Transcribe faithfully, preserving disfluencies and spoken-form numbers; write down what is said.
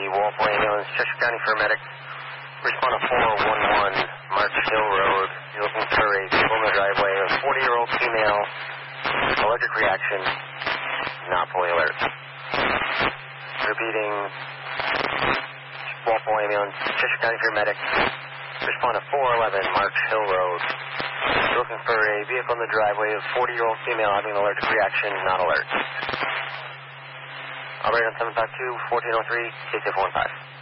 Walpole Ambulance, Cheshire County for a medic. Respond to four one one March Hill Road. You're looking for a vehicle in the driveway. A forty-year-old female, allergic reaction, not fully alert. Repeating, Walpole Ambulance, Cheshire County for a medic. Respond to four eleven March Hill Road. You're looking for a vehicle in the driveway. A forty-year-old female having an allergic reaction, not alert. Operator on seven five two, one four zero three, K C four one five.